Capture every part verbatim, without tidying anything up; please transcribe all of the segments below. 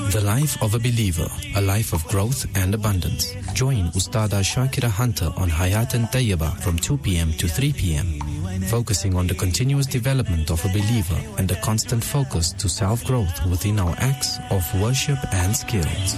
The life of a believer, a life of growth and abundance. Join Ustada Shakira Hunter on Hayatan Tayyaba from two p.m. to three p.m. focusing on the continuous development of a believer and a constant focus to self-growth within our acts of worship and skills.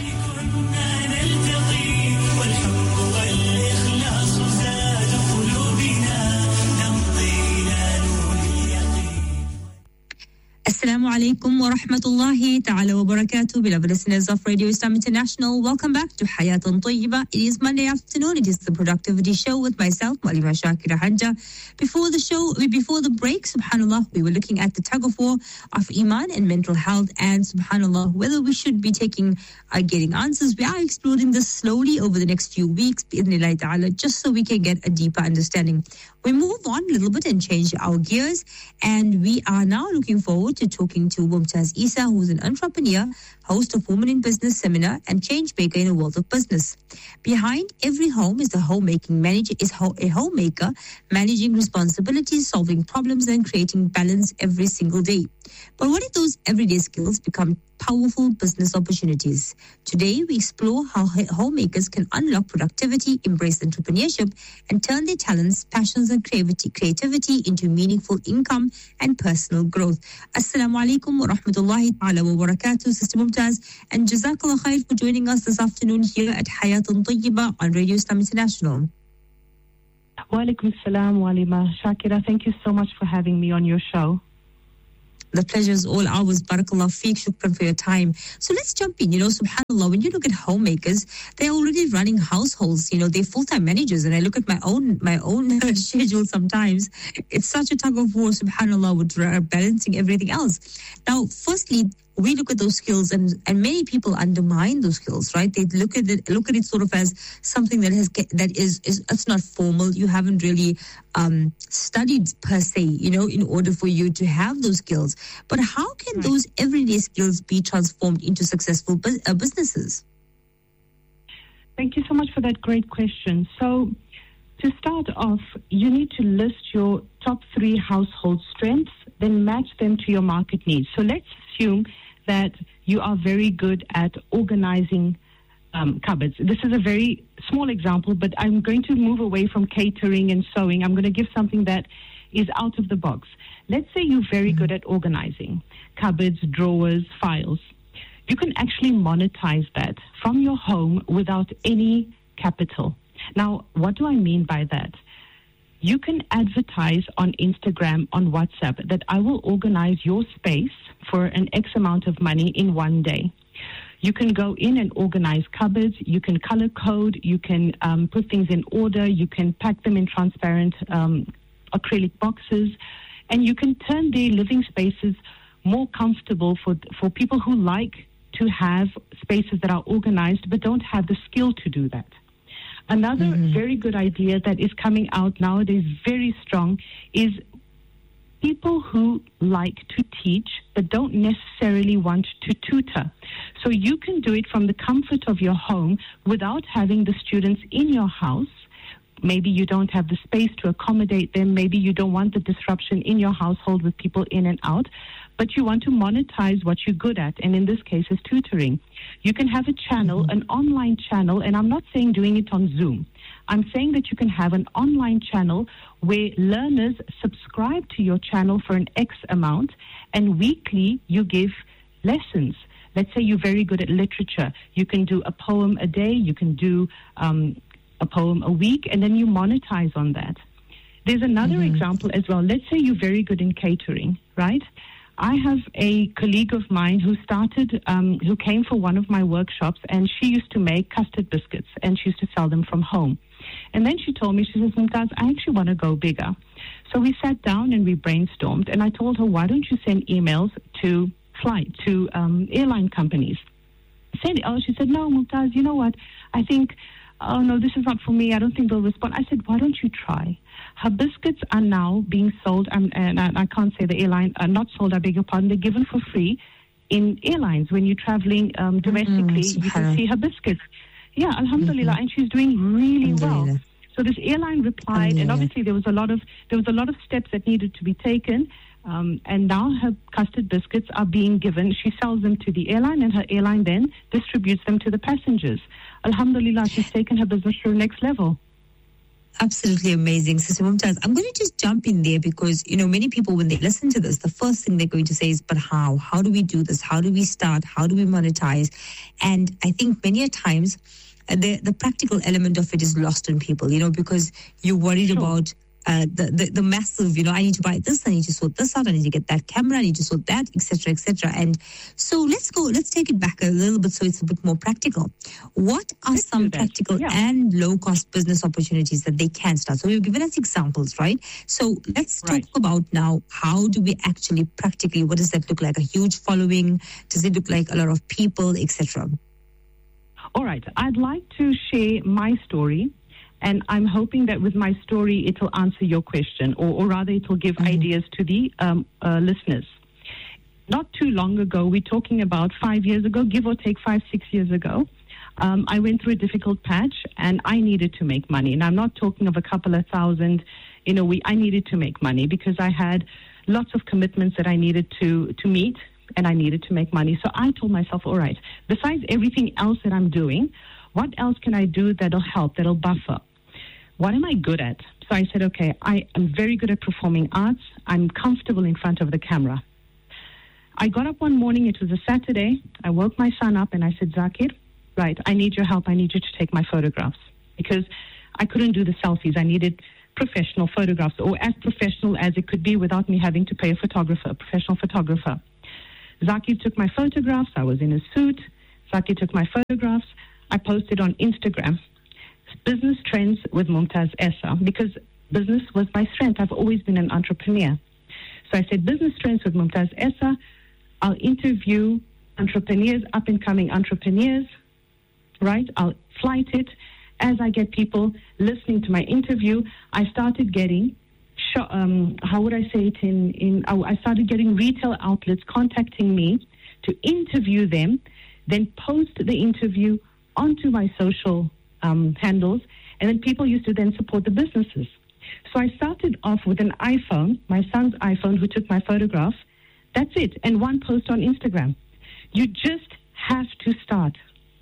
Assalamu alaikum wa rahmatullahi ta'ala wa barakatuh. Beloved listeners of Radio Islam International, welcome back to Hayatun Tayyiba. It is Monday afternoon. It is the Productivity Show with myself, Malima Shakira Hanja. Before the show, before the break, subhanAllah, we were looking at the tug of war of Iman and mental health, and subhanAllah, whether we should be taking, uh, getting answers. We are exploring this slowly over the next few weeks, bi'idhnillahi ta'ala, just so we can get a deeper understanding. We move on a little bit and change our gears, and we are now looking forward to talking to Mumtaz Isa, who's an entrepreneur, host of Women in Business Seminar, and change maker in a world of business. Behind every home is the homemaking manager, is ho- a homemaker managing responsibilities, solving problems, and creating balance every single day. But what if those everyday skills become powerful business opportunities? Today, we explore how homemakers can unlock productivity, embrace entrepreneurship, and turn their talents, passions, and creativity into meaningful income and personal growth. Assalamu alaikum wa rahmatullahi ta'ala wa barakatuh, Sister Mumtaz, and Jazakallah khair for joining us this afternoon here at Hayatun Tayyiba on Radio Islam International. Wa alaikum salam wa alima. Shakira, thank you so much for having me on your show. The pleasure is all ours. Barakallah feek, shukran for your time. So let's jump in. You know, subhanAllah, when you look at homemakers, they're already running households. You know, they're full-time managers. And I look at my own my own schedule sometimes. It's such a tug of war, subhanAllah, with balancing everything else. Now, firstly, we look at those skills, and, and many people undermine those skills, right? They look at it, look at it sort of as something that has that is is it's not formal. You haven't really um, studied per se, you know, in order for you to have those skills. But how can right. those everyday skills be transformed into successful bu- uh, businesses? Thank you so much for that great question. So, to start off, you need to list your top three household strengths, then match them to your market needs. So let's assume that you are very good at organizing um, cupboards. This is a very small example, but I'm going to move away from catering and sewing. I'm going to give something that is out of the box. Let's say you're very good at organizing cupboards, drawers, files. You can actually monetize that from your home without any capital. Now, what do I mean by that? You can advertise on Instagram, on WhatsApp, that I will organize your space for an X amount of money in one day. You can go in and organize cupboards. You can color code. You can um, put things in order. You can pack them in transparent um, acrylic boxes. And you can turn their living spaces more comfortable for, for people who like to have spaces that are organized but don't have the skill to do that. Another mm-hmm. very good idea that is coming out nowadays very strong is people who like to teach but don't necessarily want to tutor. So you can do it from the comfort of your home without having the students in your house. Maybe you don't have the space to accommodate them. Maybe you don't want the disruption in your household with people in and out, but you want to monetize what you're good at, and in this case is tutoring. You can have a channel, an online channel, and I'm not saying doing it on Zoom. I'm saying that you can have an online channel where learners subscribe to your channel for an X amount, and weekly you give lessons. Let's say you're very good at literature. You can do a poem a day, you can do um, a poem a week, and then you monetize on that. There's another mm-hmm. example as well. Let's say you're very good in catering, right? I have a colleague of mine who started, um, who came for one of my workshops, and she used to make custard biscuits, and she used to sell them from home. And then she told me, she says, Mumtaz, I actually want to go bigger. So we sat down and we brainstormed, and I told her, why don't you send emails to flight, to um, airline companies? Send, oh, she said, no, Mumtaz, you know what? I think, oh, no, this is not for me. I don't think they'll respond. I said, why don't you try? Her biscuits are now being sold, um, and I, I can't say the airline, are not sold, I beg your pardon, they're given for free in airlines. When you're traveling um, domestically, mm, you can see her biscuits. Yeah, alhamdulillah, mm-hmm. and she's doing really well. So this airline replied, and obviously there was a lot of there was a lot of steps that needed to be taken, Um, and now her custard biscuits are being given. She sells them to the airline, and her airline then distributes them to the passengers. Alhamdulillah, she's taken her business to the next level. Absolutely amazing. Sister Mumtaz, I'm going to just jump in there because, you know, many people, when they listen to this, the first thing they're going to say is, but how? How do we do this? How do we start? How do we monetize? And I think many a times uh, the, the practical element of it is lost on people, you know, because you're worried Sure. about Uh, the, the the massive, you know, I need to buy this, I need to sort this out, I need to get that camera, I need to sort that, et cetera, et cetera. And so let's go, let's take it back a little bit so it's a bit more practical. What are Let's do some that. practical Yeah. and low-cost business opportunities that they can start? So you've given us examples, right? So let's Right. talk about now, how do we actually practically, what does that look like? A huge following? Does it look like a lot of people, et cetera? All right. I'd like to share my story, and I'm hoping that with my story, it will answer your question, or, or rather, it will give Mhm. ideas to the um, uh, listeners. Not too long ago, we're talking about five years ago, give or take five, six years ago, um, I went through a difficult patch, and I needed to make money. And I'm not talking of a couple of thousand in a week. I needed to make money because I had lots of commitments that I needed to, to meet, and I needed to make money. So I told myself, all right, besides everything else that I'm doing, what else can I do that'll help, that'll buffer? What am I good at? So I said, okay, I am very good at performing arts. I'm comfortable in front of the camera. I got up one morning, it was a Saturday. I woke my son up and I said, Zakir, right, I need your help. I need you to take my photographs because I couldn't do the selfies. I needed professional photographs, or as professional as it could be without me having to pay a photographer, a professional photographer. Zakir took my photographs. I was in a suit. Zakir took my photographs. I posted on Instagram, Business Trends with Mumtaz Essa, because business was my strength. I've always been an entrepreneur. So I said, Business Trends with Mumtaz Essa. I'll interview entrepreneurs, up-and-coming entrepreneurs, right? I'll flight it. As I get people listening to my interview, I started getting, um, how would I say it in, in, I started getting retail outlets contacting me to interview them, then post the interview onto my social um, handles, and then people used to then support the businesses. So I started off with an iPhone, my son's iPhone, who took my photograph. That's it, and one post on Instagram. You just have to start.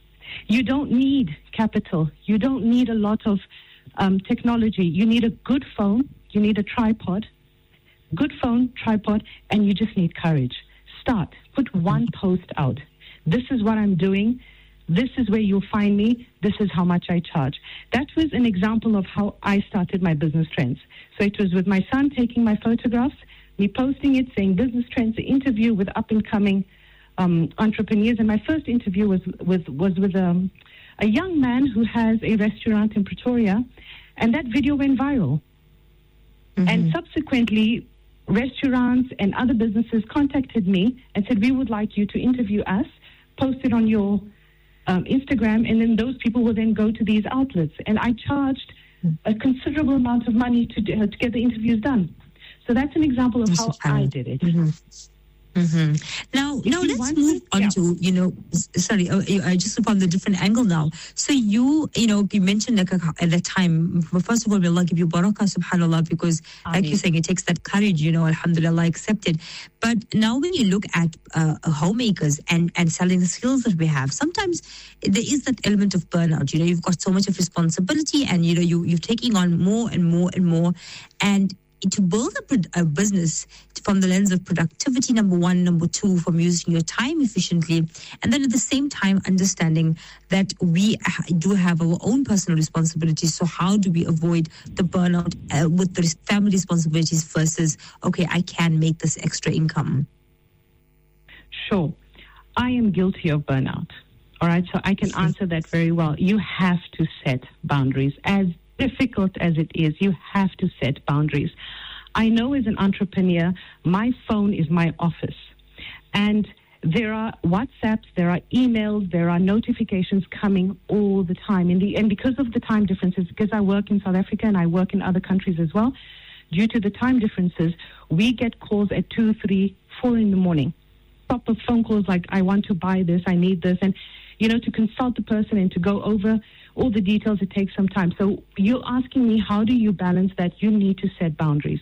You don't need capital. You don't need a lot of um, technology. You need a good phone. You need a tripod. Good phone, tripod, and you just need courage. Start. Put one post out. This is what I'm doing. This is where you'll find me. This is how much I charge. That was an example of how I started my Business Trends. So it was with my son taking my photographs, me posting it, saying Business Trends, the interview with up-and-coming um, entrepreneurs. And my first interview was with, was with um, a young man who has a restaurant in Pretoria, and that video went viral. Mm-hmm. And subsequently, restaurants and other businesses contacted me and said, we would like you to interview us, post it on your Um, Instagram, and then those people will then go to these outlets. And I charged a considerable amount of money to, uh, to get the interviews done. So that's an example of how I did it. Mm-hmm. Mm-hmm. Now, If now you let's want move to- on yeah. to, you know, s- sorry, uh, I just from the different angle now. So you, you know, you mentioned like uh, at that time, first of all, may Allah give you barakah, subhanAllah, because like Ameen. you're saying, it takes that courage, you know, alhamdulillah, accepted. But now when you look at uh, homemakers and, and selling the skills that we have, sometimes there is that element of burnout. You know, you've got so much of responsibility and, you know, you, you're taking on more and more and more. And to build a, pro- a business from the lens of productivity, number one, number two, from using your time efficiently, and then at the same time understanding that we ha- do have our own personal responsibilities. So how do we avoid the burnout uh, with the res- family responsibilities versus, okay, I can make this extra income? Sure. I am guilty of burnout. All right, so I can answer that very well. You have to set boundaries. As difficult as it is, you have to set boundaries. I know as an entrepreneur, my phone is my office. And there are WhatsApps, there are emails, there are notifications coming all the time. In the, and because of the time differences, because I work in South Africa and I work in other countries as well, due to the time differences, we get calls at two, three, four in the morning. Proper phone calls like, I want to buy this, I need this. And, you know, to consult the person and to go over all the details, it takes some time. So you're asking me, how do you balance that? You need to set boundaries.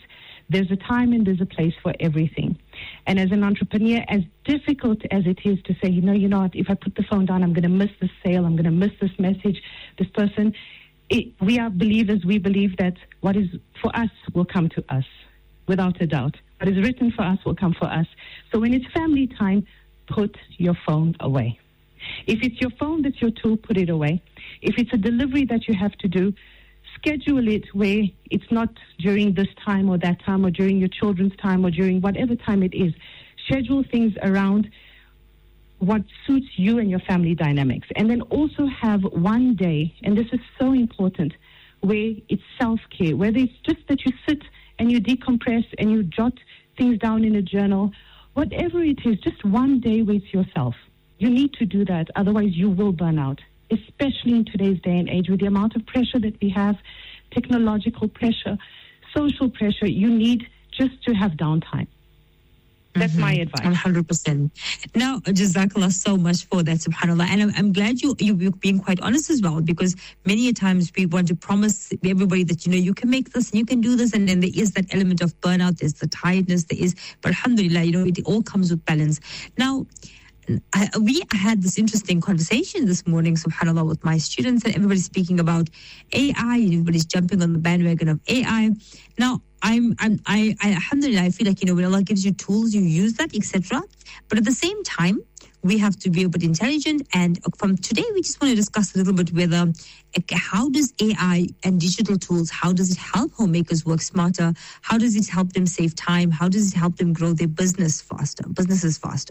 There's a time and there's a place for everything. And as an entrepreneur, as difficult as it is to say, you know, you know what, if I put the phone down, I'm going to miss this sale, I'm going to miss this message, this person. It, we are believers. We believe that what is for us will come to us, without a doubt. What is written for us will come for us. So when it's family time, put your phone away. If it's your phone that's your tool, put it away. If it's a delivery that you have to do, schedule it where it's not during this time or that time or during your children's time or during whatever time it is. Schedule things around what suits you and your family dynamics. And then also have one day, and this is so important, where it's self-care, whether it's just that you sit and you decompress and you jot things down in a journal, whatever it is, just one day with yourself. You need to do that, otherwise you will burn out, especially in today's day and age with the amount of pressure that we have, technological pressure, social pressure. You need just to have downtime. That's mm-hmm. my advice. one hundred percent. Now, Jazakallah so much for that, subhanAllah. And I'm, I'm glad you, you're being quite honest as well, because many a times we want to promise everybody that, you know, you can make this and you can do this. And then there is that element of burnout, there's the tiredness, there is, but alhamdulillah, you know, it all comes with balance. Now, I, we had this interesting conversation this morning, subhanAllah, with my students, and everybody's speaking about A I, and everybody's jumping on the bandwagon of A I. Now, I'm, I'm, I, I, alhamdulillah, I feel like, you know, when Allah gives you tools, you use that, et cetera. But at the same time, we have to be a bit intelligent. And from today, we just want to discuss a little bit whether, how does A I and digital tools, how does it help homemakers work smarter? How does it help them save time? How does it help them grow their business faster, businesses faster?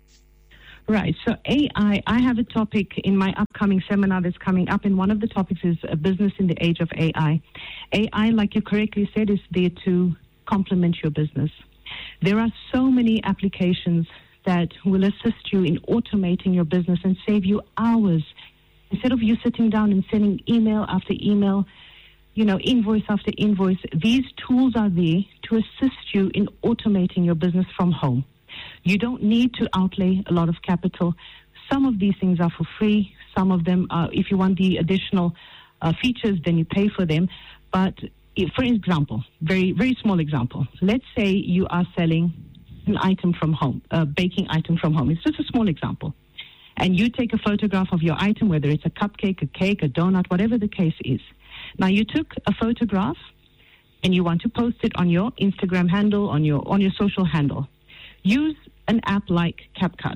Right. So A I, I have a topic in my upcoming seminar that's coming up, and one of the topics is a business in the age of A I. A I, like you correctly said, is there to complement your business. There are so many applications that will assist you in automating your business and save you hours. Instead of you sitting down and sending email after email, you know, invoice after invoice, these tools are there to assist you in automating your business from home. You don't need to outlay a lot of capital. Some of these things are for free. Some of them, are, if you want the additional uh, features, then you pay for them. But if, for example, very, very small example, let's say you are selling an item from home, a baking item from home. It's just a small example. And you take a photograph of your item, whether it's a cupcake, a cake, a donut, whatever the case is. Now, you took a photograph and you want to post it on your Instagram handle, on your on your social handle. Use an app like CapCut.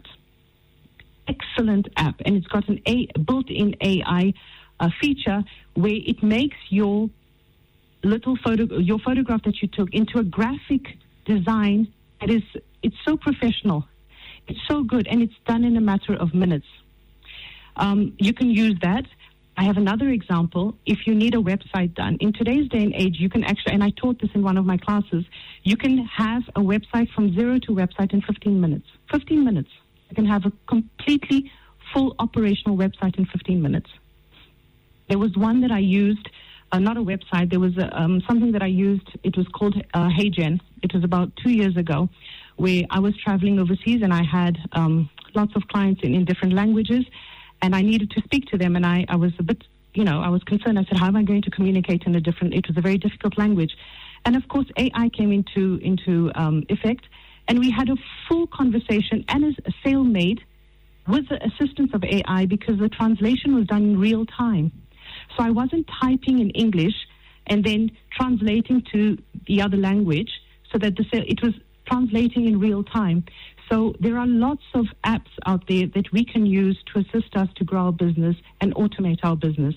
Excellent app, and it's got an a, built-in A I uh, feature where it makes your little photo, your photograph that you took, into a graphic design that is, it's so professional, it's so good, and it's done in a matter of minutes. Um, you can use that. I have another example. If you need a website done, in today's day and age, you can actually, and I taught this in one of my classes, you can have a website from zero to website in fifteen minutes. fifteen minutes. You can have a completely full operational website in fifteen minutes. There was one that I used, uh, not a website, there was a, um, something that I used, it was called uh, HeyGen. It was about two years ago, where I was traveling overseas and I had um, lots of clients in, in different languages. And I needed to speak to them, and I, I was a bit, you know, I was concerned. I said, how am I going to communicate in a different, it was a very difficult language. And of course, A I came into, into um, effect, and we had a full conversation and a sale made with the assistance of A I because the translation was done in real time. So I wasn't typing in English and then translating to the other language so that the sale, it was translating in real time. So there are lots of apps out there that we can use to assist us to grow our business and automate our business.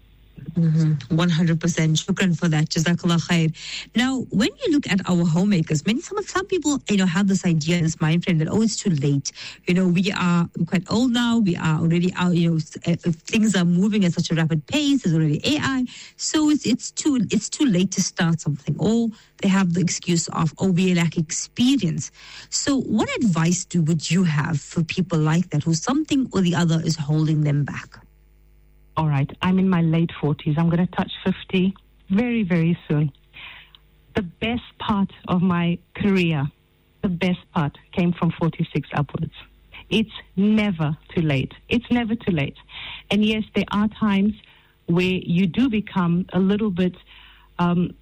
Mm-hmm. one hundred percent. Shukran for that. Jazakallah khair. Now, when you look at our homemakers, many some some people, you know, have this idea, this mind frame that, oh, it's too late. You know, we are quite old now. We are already out. You know, if things are moving at such a rapid pace, there's already A I. So it's it's too it's too late to start something. Or they have the excuse of, oh, we lack experience. So, what advice do would you have for people like that, who something or the other is holding them back? All right, I'm in my late forties. I'm going to touch fifty very, very soon. The best part of my career, the best part came from forty-six upwards. It's never too late. It's never too late. And yes, there are times where you do become a little bit um,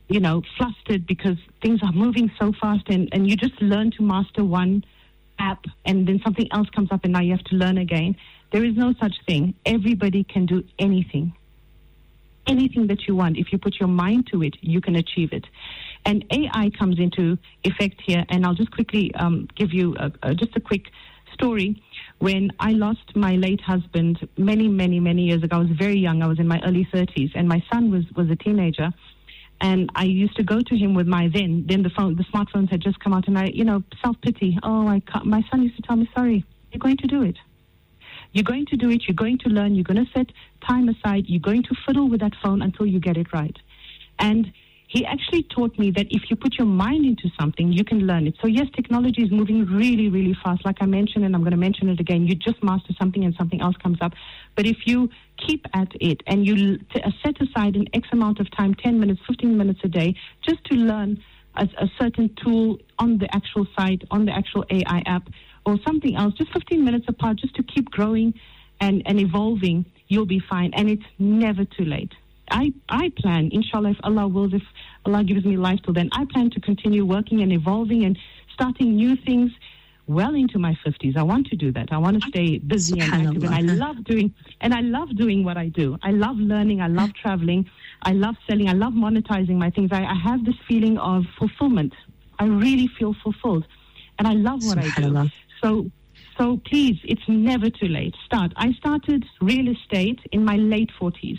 you know, flustered because things are moving so fast, and, and you just learn to master one app and then something else comes up and now you have to learn again. There is no such thing. Everybody can do anything. Anything that you want. If you put your mind to it, you can achieve it. And A I comes into effect here, and I'll just quickly um, give you a, a, just a quick story. When I lost my late husband many, many, many years ago, I was very young. I was in my early thirties, and my son was, was a teenager. And I used to go to him with my then, then the phone, the smartphones had just come out, and I, you know, self-pity. Oh, I can't. My son used to tell me, sorry, you're going to do it. You're going to do it. You're going to learn. You're going to set time aside. You're going to fiddle with that phone until you get it right. And he actually taught me that if you put your mind into something, you can learn it. So yes, technology is moving really, really fast. Like I mentioned, and I'm going to mention it again, you just master something and something else comes up. But if you keep at it and you t- set aside an X amount of time, ten minutes, fifteen minutes a day, just to learn a, a certain tool on the actual site, on the actual A I app, or something else, just fifteen minutes apart, just to keep growing and, and evolving, you'll be fine. And it's never too late. I, I plan, inshallah, if Allah wills, if Allah gives me life till then, I plan to continue working and evolving and starting new things well into my fifties. I want to do that. I want to stay busy and active. And I love doing, and I love doing what I do. I love learning. I love traveling. I love selling. I love monetizing my things. I, I have this feeling of fulfillment. I really feel fulfilled. And I love what I do. So, so please, it's never too late. Start. I started real estate in my late forties.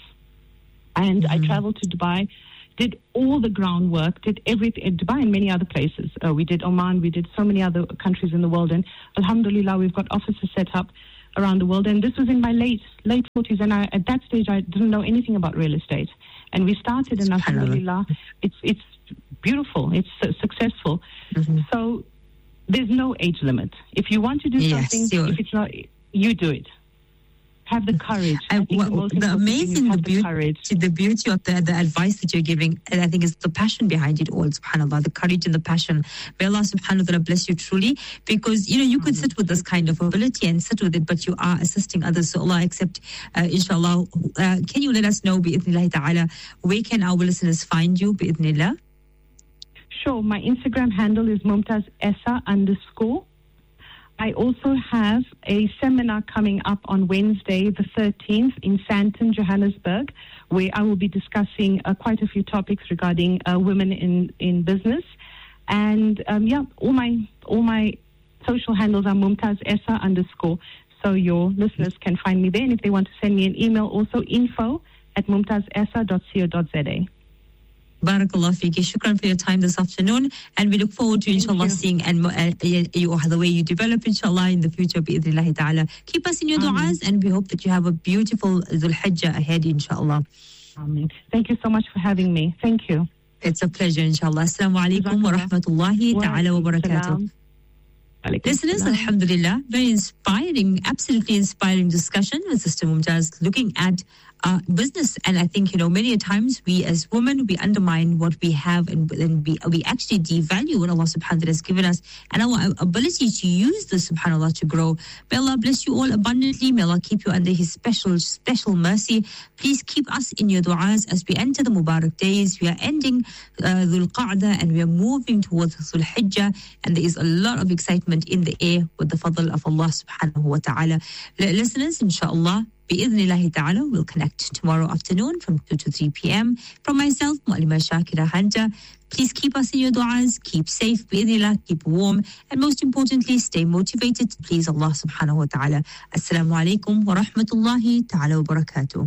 And mm-hmm. I traveled to Dubai, did all the groundwork, did everything in Dubai and many other places. Uh, we did Oman, we did so many other countries in the world. And alhamdulillah, we've got offices set up around the world. And this was in my late late forties. And I, at that stage, I didn't know anything about real estate. And we started, and alhamdulillah, it's, it's beautiful. It's uh, successful. Mm-hmm. So there's no age limit. If you want to do yes, something, sure. if it's not, you do it. Have the courage. I, I well, the, the amazing, the beauty, the, the beauty of the, the advice that you're giving, and I think is the passion behind it all, subhanAllah, the courage and the passion. May Allah subhanahu wa ta'ala bless you truly, because, you know, you could sit with this kind of ability and sit with it, but you are assisting others. So Allah accept, uh, inshallah. Uh, can you let us know, bi'idhnillahi ta'ala, where can our listeners find you, bi'idhnillah? Sure. My Instagram handle is Mumtaz Essa underscore. I also have a seminar coming up on Wednesday, the thirteenth, in Sandton, Johannesburg, where I will be discussing uh, quite a few topics regarding uh, women in, in business. And um, yeah, all my all my social handles are Mumtaz Essa underscore. So your listeners can find me there. And if they want to send me an email, also info at mumtazessa dot co dot za. Barakallah fiki. Shukran for your time this afternoon, and we look forward to inshallah seeing and uh, you, the way you develop inshallah in the future bi'idhnillahi ta'ala. Keep us in your du'as, and we hope that you have a beautiful Dhul Hijjah ahead inshallah. Amen. Thank you so much for having me. Thank you. It's a pleasure inshallah. Assalamu alaikum wa rahmatullahi ta'ala wa barakatuh. Listeners, alhamdulillah, very inspiring, absolutely inspiring discussion with Sister Mumtaz looking at uh, business. And I think, you know, many a times we as women, we undermine what we have, and, and we, we actually devalue what Allah subhanahu wa ta'ala has given us and our ability to use this subhanAllah to grow. May Allah bless you all abundantly. May Allah keep you under His special, special mercy. Please keep us in your du'as as we enter the Mubarak days. We are ending uh, Dhul Qa'dah and we are moving towards Dhul Hijjah, and there is a lot of excitement in the air with the fadl of Allah subhanahu wa ta'ala. Listeners, inshallah, bi'idhnillahi ta'ala, we'll connect tomorrow afternoon from two to three p.m. From myself, Mu'alima Shakira Hunter, please keep us in your du'as, keep safe, bi'idhnillah, keep warm, and most importantly, stay motivated to please Allah subhanahu wa ta'ala. Assalamu alaikum wa rahmatullahi ta'ala wa barakatuh.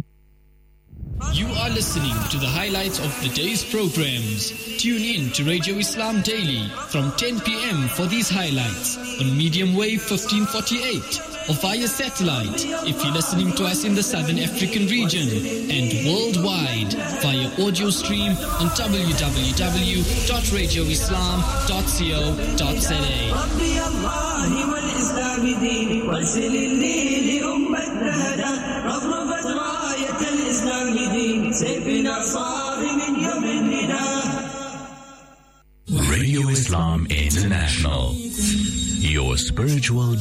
You are listening to the highlights of the day's programs. Tune in to Radio Islam Daily from ten p.m. for these highlights on medium wave fifteen forty-eight or via satellite if you're listening to us in the Southern African region, and worldwide via audio stream on w w w dot radio islam dot co dot za. Radio Islam International, your spiritual